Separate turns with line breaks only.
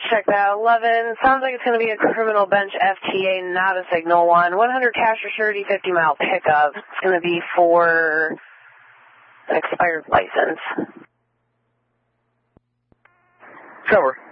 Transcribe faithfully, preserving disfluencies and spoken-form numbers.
Check that. eleven. Sounds like it's going to be a criminal bench F T A, not a signal one. one hundred cash or surety, fifty mile pickup. It's going to be for an expired license.
Cover.